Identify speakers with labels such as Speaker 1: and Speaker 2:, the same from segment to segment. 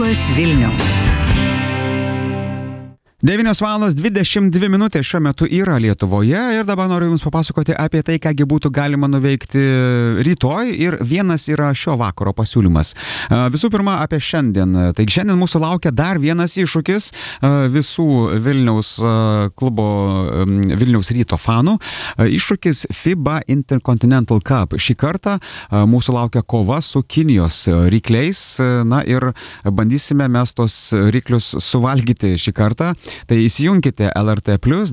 Speaker 1: Labas Vilniau.
Speaker 2: 9:22 šiuo metu yra Lietuvoje ir dabar noriu Jums papasakoti apie tai, kągi būtų galima nuveikti rytoj ir vienas yra šio vakaro pasiūlymas. Visų pirma, apie šiandien. Taigi šiandien mūsų laukia dar vienas iššūkis visų Vilniaus klubo Vilniaus ryto fanų. Iššūkis FIBA Intercontinental Cup. Šį kartą mūsų laukia kova su Kinijos rykliais. Na ir bandysime mes tos ryklius suvalgyti šį kartą. Tai įsijunkite LRT Plus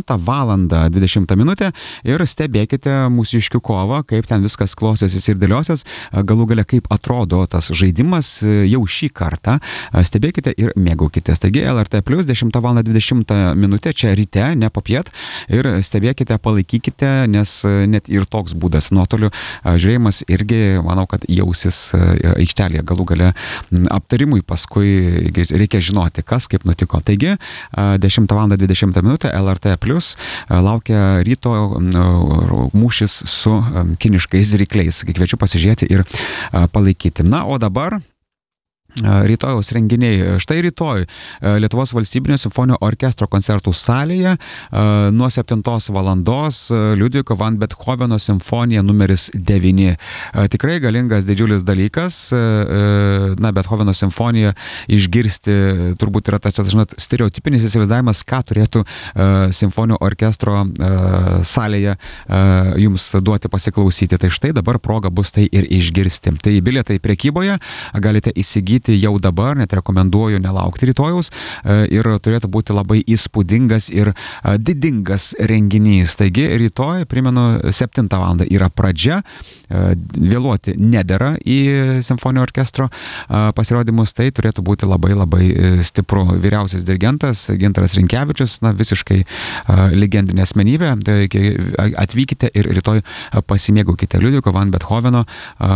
Speaker 2: 10:20 ir stebėkite mūsiškių kovą, kaip ten viskas klostysis ir dėliosios, galų gale kaip atrodo tas žaidimas jau šį kartą. Stebėkite ir mėgaukitės. Taigi LRT Plus 10:20 čia ryte, ne popiet, ir stebėkite, palaikykite, nes net ir toks būdas nuotoliu žiūrėjimas irgi, manau, kad jausis aikštelėje galų gale aptarimui, paskui reikia žinoti, kas kaip nutiko. Taigi 10:20 LRT Plus laukia ryto mūšis su kiniškais rykliais. Kviečiu pasižiūrėti ir palaikyti. Na, o dabar rytojaus renginiai. Štai rytoj Lietuvos valstybinio simfoninio orkestro koncertų salėje nuo 7 valandos Liudviko van Bethoveno simfonija numeris 9. Tikrai galingas didžiulis dalykas. Na, Bethoveno simfoniją išgirsti turbūt yra tas, žinot, stereotipinis įsivaizdavimas, ką turėtų simfoninio orkestro salėje jums duoti pasiklausyti. Tai štai dabar proga bus tai ir išgirsti. Tai bilietai prekyboje galite įsigyti jau dabar, net rekomenduoju nelaukti rytojaus, ir turėtų būti labai įspūdingas ir didingas renginys. Taigi rytoj, primenu, 7 valandą yra pradžia, vėluoti nedera į simfoninio orkestro pasirodymus, tai turėtų būti labai stipru. Vyriausias dirigentas Gintaras Rinkevičius, na, visiškai legendinė asmenybė. Taigi atvykite ir rytoj pasimėgaukite Liudviko van Bethoveno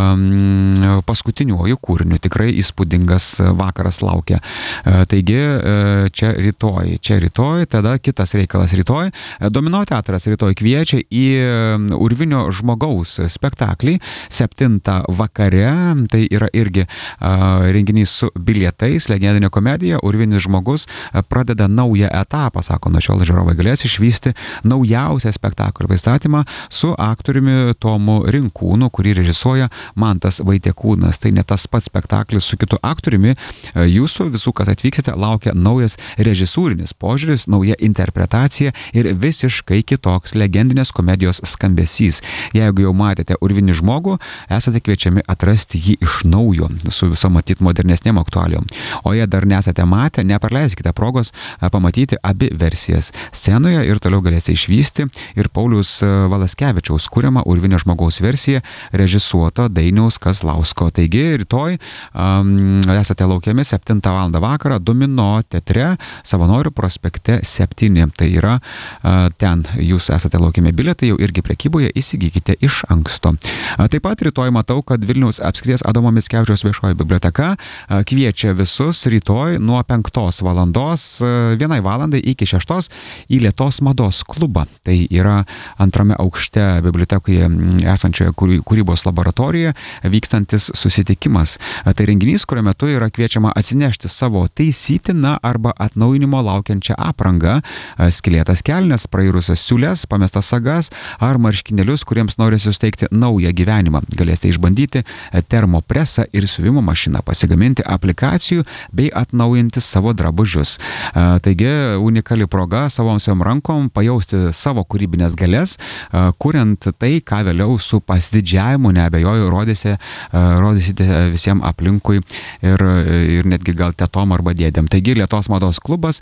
Speaker 2: paskutiniuoju kūriniu. Tikrai įspūdingas vakaras laukia. Taigi čia rytoj, tada kitas reikalas rytoj. Domino teatras rytoj kviečia į Urvinio žmogaus spektaklį 7 vakare. Tai yra irgi renginys su bilietais, legendinė komedija. Urvinis žmogus pradeda naują etapą, sako, nuo šiol žiūrovai galės išvysti naujausią spektaklio pristatymą su aktoriumi Tomu Rinkūnu, kurį režisuoja Mantas Vaitiekūnas. Tai ne tas pats spektaklis su kitu aktoriumi. Jūsų visų, kas atvyksite, laukia naujas režisūrinis požiūris, nauja interpretacija ir visiškai kitoks legendinės komedijos skambesys. Jeigu jau matėte Urvinį žmogų, esate kviečiami atrasti jį iš naujo, su viso matyt modernesnėm aktualijom. O jei dar nesate matę, nepraleiskite progos pamatyti abi versijas scenoje ir toliau galėsite išvysti ir Pauliaus Valaskevičiaus kuriamą Urvinio žmogaus versiją režisuoto Dainiaus Kazlausko. Taigi rytoj esate laukiami 7 valandą vakarą Domino teatre Savanorių prospekte 7. Tai yra ten jūs esate laukiami, bilietai jau irgi prekyboje, įsigykite iš anksto. Taip pat rytoj matau, kad Vilniaus apskrities Adomo Mickevičiaus viešoji biblioteka kviečia visus rytoj nuo 5 valandos 1 valandai iki 6 į Lėtos mados klubą. Tai yra 2 aukšte bibliotekoje esančioje kūrybos laboratorijoje vykstantis susitikimas. Tai renginys, kurio metu yra kviečiama atsinešti savo taisytiną arba atnaujinimo laukiančią aprangą, skylėtas kelnes, prairusias siūles, pamestas sagas ar marškinėlius, kuriems norisi suteikti naują gyvenimą. Galėsite išbandyti termopresą ir siuvimo mašiną, pasigaminti aplikacijų bei atnaujinti savo drabužius. Taigi unikali proga savom rankom pajausti savo kūrybinės galias, kuriant tai, ką vėliau su pasididžiavimu, neabejoju, rodysite visiems aplinkui ir netgi gal tetom arba dėdėm. Taigi Lėtos mados klubas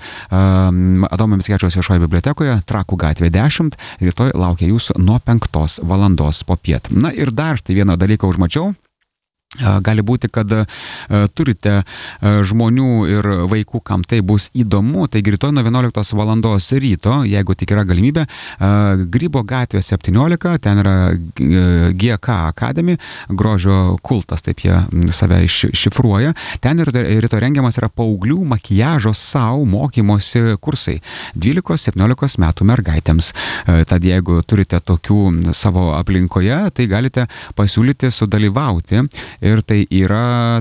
Speaker 2: Adomo Mickevičiaus viešoje bibliotekoje, Trakų gatvė 10, rytoj laukia jūsų nuo 5 valandos popiet. Na ir dar štai vieną dalyką užmačiau. Gali būti, kad turite žmonių ir vaikų, kam tai bus įdomu. Taigi rytoj nuo 11 valandos ryto, jeigu tik yra galimybė, Grybo gatvė 17, ten yra GK Academy, grožio kultas, taip jie save šifruoja. Ten rytoj rengiamas yra paauglių makiažo savo mokymosi kursai 12-17 metų mergaitėms. Tad jeigu turite tokių savo aplinkoje, tai galite pasiūlyti sudalyvauti ir tai yra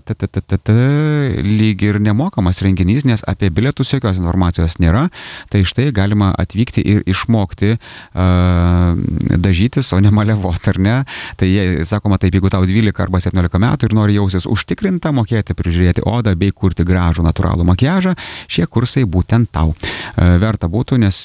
Speaker 2: lyg ir nemokamas renginys, nes apie bilietus jokios informacijos nėra, tai štai galima atvykti ir išmokti dažytis, o ne maliavot, ar ne? Tai sakoma taip, jeigu tau 12 arba 17 metų ir nori jausis užtikrinta, mokėti prižiūrėti odą bei kurti gražų natūralų makiažą, šie kursai būtent tau. Verta būtų, nes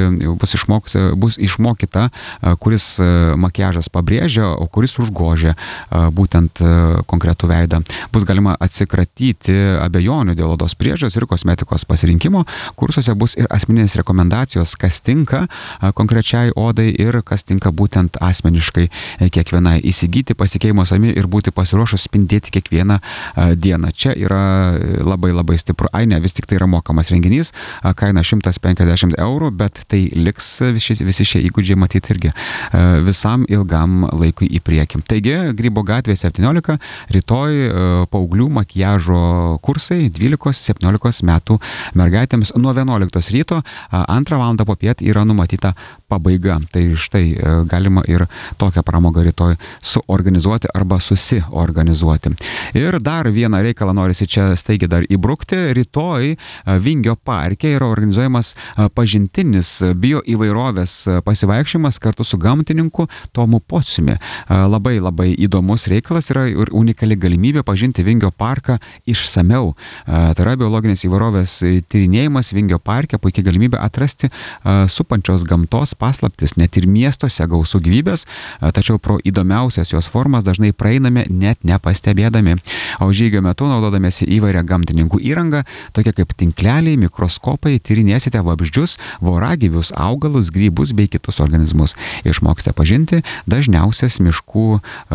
Speaker 2: bus išmokyta, kuris makiažas pabrėžia, o kuris užgožia būtent konkretų veidą. Bus galima atsikratyti abejonių dėl odos priežiūros ir kosmetikos pasirinkimo. Kursuose bus ir asmeninės rekomendacijos, kas tinka konkrečiai odai ir kas tinka būtent asmeniškai kiekvienai įsigyti pasikeimo savimi ir būti pasiruošus spindėti kiekvieną dieną. Čia yra labai stipru. Ne, vis tik tai yra mokamas renginys, kaina 150 eurų, bet tai liks visi šie įgūdžiai matyti irgi visam ilgam laikui į priekį. Taigi, Grybo gatvė 17, rytoj paauglių makiažo kursai 12-17 metų mergaitėms nuo 11 ryto, 2 valandą popiet yra numatyta pabaiga. Tai štai galima ir tokią pramogą rytoj suorganizuoti arba susiorganizuoti. Ir dar vieną reikalą norisi čia staigiai dar įbrukti. Rytoj Vingio parke yra organizuojamas pažintinis bioįvairovės pasivaikščiojimas kartu su gamtininku Tomu Pociumi. Labai įdomus reikalas, yra ir unikali galimybė pažinti Vingio parką išsameu. Tai yra biologinės įvairovės tyrinėjimas Vingio parke, puikiai galimybė atrasti supančios gamtos paslaptis, net ir miestuose gausų gyvybės, tačiau pro įdomiausias jos formas dažnai praeiname net nepastebėdami. O žygio metu, naudodamiesi įvairią gamtininkų įrangą, tokie kaip tinkleliai, mikroskopai, tyrinėsite vabzdžius, voragyvius, augalus, grybus bei kitus organizmus. Išmoksite pažinti dažniausias miškų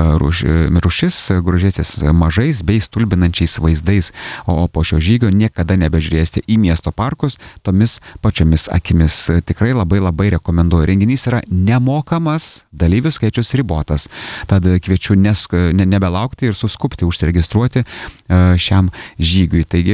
Speaker 2: rūšis, grožėsis mažais bei stulbinančiais vaizdais, o po šio žygio niekada nebežiūrėsite į miesto parkus tomis pačiomis akimis. Tikrai labai rekomenduoju. Renginys yra nemokamas, dalyvių skaičius ribotas. Tad kviečiu nebelaukti ir suskupti užsiregistruoti šiam žygiui. Taigi,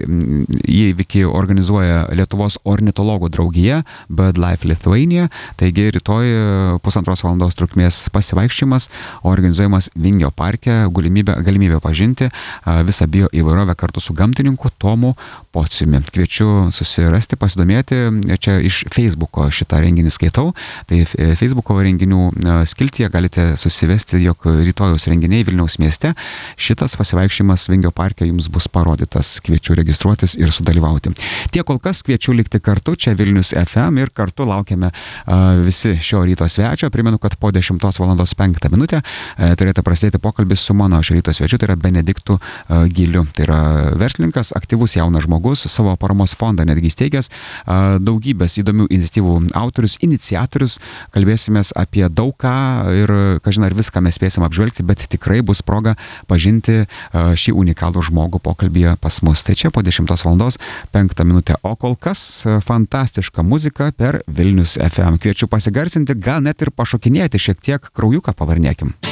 Speaker 2: įvykį organizuoja Lietuvos ornitologų draugija BirdLife Lithuania. Taigi, rytoj 1,5 valandos trukmės pasivaikščiojimas organizuojamas Vingio parke, galimybė pažinti visą bioįvairovę kartu su gamtininku Tomu Pociumi. Kviečiu susirasti, pasidomėti. Čia iš Facebooko šitą renginį skaitau. Tai Facebooko renginių skiltyje galite susivesti, jog rytojaus renginiai Vilniaus mieste. Šitas pasivaikščiojimas Vingio parke jums bus parodytas. Kviečiu registruotis ir sudalyvauti. Tiek kol kas, kviečiu likti kartu. Čia Vilnius FM ir kartu laukiame visi šio ryto svečio. Primenu, kad po 10:05 turėtų prasidėti pokalbis su mano šio ryto svečiu, tai yra Benediktu Giliu. Tai yra verslininkas, aktyvus jaunas žmogus, savo paramos fondą netgi steigęs, daugybės įdomių iniciatyvų autorius, iniciatorius. Kalbėsimės apie daug ką ir, kažin ar viską mes spėsim apžvelgti, bet tikrai bus proga pažinti šį unikalų žmogų pokalbyje pas mus. Tai čia po 10:05. O kol kas fantastiška muzika per Vilnius FM. Kviečiu pasigarsinti, gal net ir pašokinėti šiek tiek, kraujuką pavarnėkim.